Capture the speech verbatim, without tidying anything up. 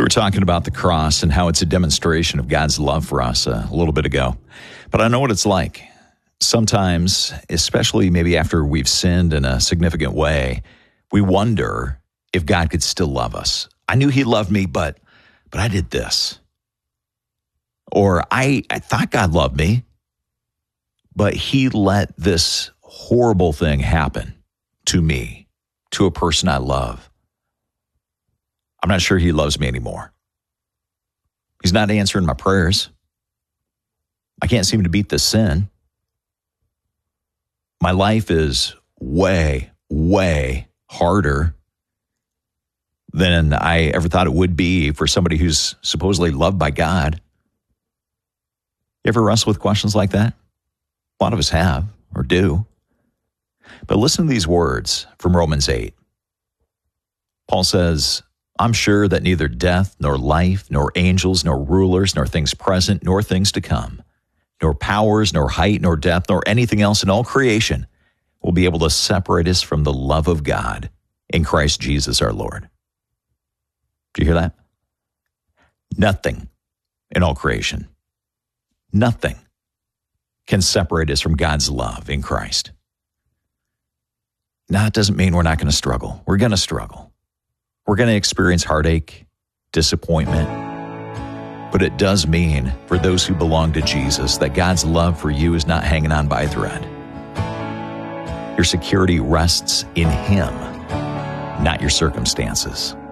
were talking about the cross and how it's a demonstration of God's love for us uh, a little bit ago. But I know what it's like. Sometimes, especially maybe after we've sinned in a significant way, we wonder if God could still love us. I knew he loved me, but but I did this. Or I, I thought God loved me, but he let this horrible thing happen to me, to a person I love. I'm not sure he loves me anymore. He's not answering my prayers. I can't seem to beat the sin. My life is way, way harder than I ever thought it would be for somebody who's supposedly loved by God. You ever wrestle with questions like that? A lot of us have, or do. But listen to these words from Romans eight. Paul says, I'm sure that neither death, nor life, nor angels, nor rulers, nor things present, nor things to come, nor powers, nor height, nor depth, nor anything else in all creation will be able to separate us from the love of God in Christ Jesus our Lord. Do you hear that? Nothing in all creation, nothing can separate us from God's love in Christ. Now, it doesn't mean we're not going to struggle. We're going to struggle. We're going to experience heartache, disappointment. But it does mean, for those who belong to Jesus, that God's love for you is not hanging on by a thread. Your security rests in him, not your circumstances.